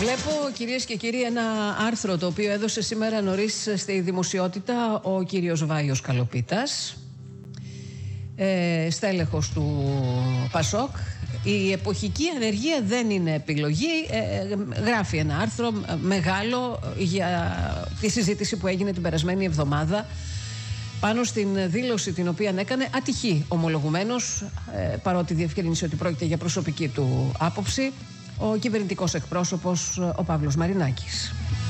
Βλέπω, κυρίες και κύριοι, ένα άρθρο το οποίο έδωσε σήμερα νωρίς στη δημοσιότητα ο κύριος Βάιος Καλοπίτας, στέλεχος του Πασόκ. Η εποχική ανεργία δεν είναι επιλογή. Γράφει ένα άρθρο μεγάλο για τη συζήτηση που έγινε την περασμένη εβδομάδα πάνω στην δήλωση την οποία έκανε ατυχή ομολογουμένως, παρότι διευκρίνησε ότι πρόκειται για προσωπική του άποψη, ο κυβερνητικός εκπρόσωπος ο Παύλος Μαρινάκης.